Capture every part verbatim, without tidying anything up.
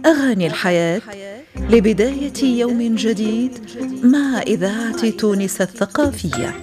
أغاني الحياة لبداية يوم جديد مع إذاعة تونس الثقافية.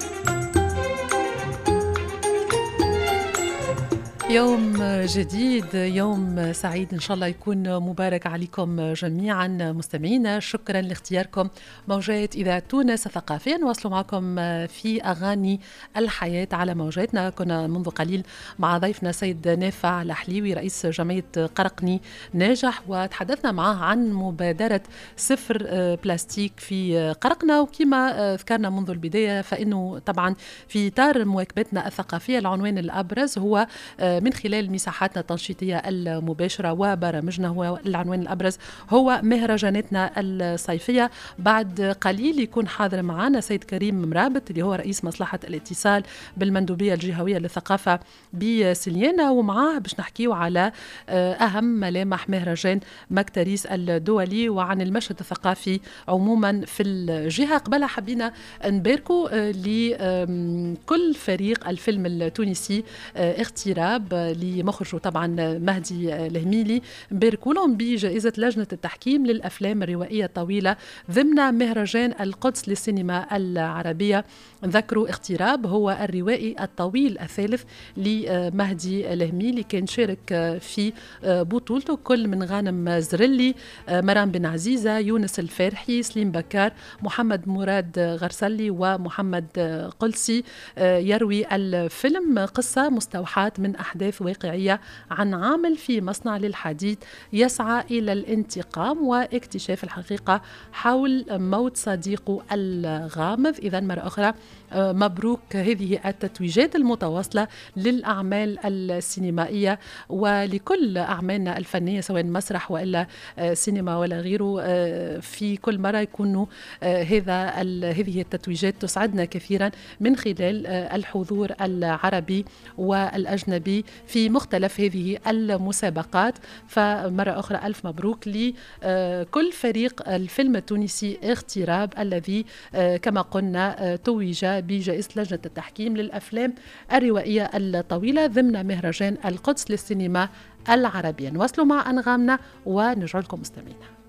يوم جديد، يوم سعيد إن شاء الله يكون مبارك عليكم جميعا مستمعينا. شكرا لاختياركم موجات إذاعة تونس الثقافية. نواصل معكم في أغاني الحياة على موجاتنا. كنا منذ قليل مع ضيفنا سيد نافع الحليوي رئيس جمعية قرقني ناجح، وتحدثنا معه عن مبادرة صفر بلاستيك في قرقنا. وكما ذكرنا منذ البداية فإنه طبعا في إطار مواكبتنا الثقافية العنوان الأبرز هو من خلال مساحاتنا التنشيطية المباشرة وبرامجنا، هو العنوان الأبرز هو مهرجاناتنا الصيفية. بعد قليل يكون حاضر معنا سيد كريم مرابط اللي هو رئيس مصلحة الاتصال بالمندوبية الجهوية للثقافة بسليانة، ومعاه باش نحكيو على أهم ملامح مهرجان مكتريس الدولي وعن المشهد الثقافي عموما في الجهة. قبلها حبينا نباركوا لكل فريق الفيلم التونسي اغتراب لمخرجه طبعا مهدي الهميلي، نباركوا لهم بجائزة لجنة التحكيم للأفلام الروائية الطويلة ضمن مهرجان القدس للسينما العربية. نذكروا اغتراب هو الروائي الطويل الثالث لمهدي الهميلي، كان شارك في بطولته كل من غانم زرلي، مرام بن عزيزة، يونس الفارحي، سليم بكار، محمد مراد غرسلي ومحمد قلسي. يروي الفيلم قصة مستوحاة من أحداث واقعية عن عامل في مصنع للحديد يسعى إلى الانتقام واكتشاف الحقيقة حول موت صديقه الغامض. إذا مرة أخرى مبروك هذه التتويجات المتواصلة للأعمال السينمائية ولكل أعمالنا الفنية سواء مسرح وإلا سينما ولا غيره. في كل مرة يكونوا هذا هذه التتويجات تسعدنا كثيرا من خلال الحضور العربي والأجنبي في مختلف هذه المسابقات. فمرة أخرى ألف مبروك لكل فريق الفيلم التونسي اغتراب الذي كما قلنا توج بجائزة لجنة التحكيم للأفلام الروائية الطويلة ضمن مهرجان القدس للسينما العربية. نواصلوا مع أنغامنا ونرجع لكم مستمعينا.